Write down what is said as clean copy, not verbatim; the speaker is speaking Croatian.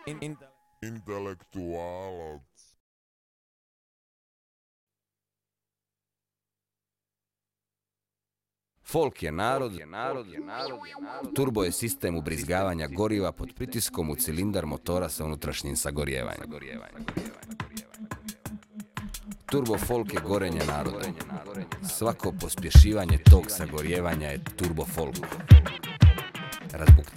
Intelektualac. Folk je narod, turbo je sistem ubrizgavanja goriva pod pritiskom u cilindar motora sa unutrašnjim sagorijevanjem. Turbo folk je gorenje naroda. Svako pospješivanje tog sagorijevanja je turbo folk. Razbukta.